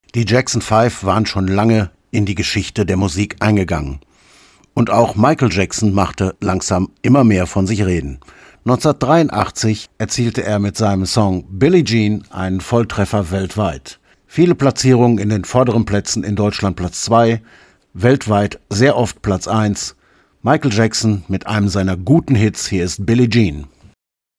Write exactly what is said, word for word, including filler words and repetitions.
Die Jackson Five waren schon lange in die Geschichte der Musik eingegangen. Und auch Michael Jackson machte langsam immer mehr von sich reden. neunzehnhundertdreiundachtzig erzielte er mit seinem Song Billie Jean einen Volltreffer weltweit. Viele Platzierungen in den vorderen Plätzen, in Deutschland Platz zwei, weltweit sehr oft Platz eins. Michael Jackson mit einem seiner guten Hits, hier ist Billie Jean.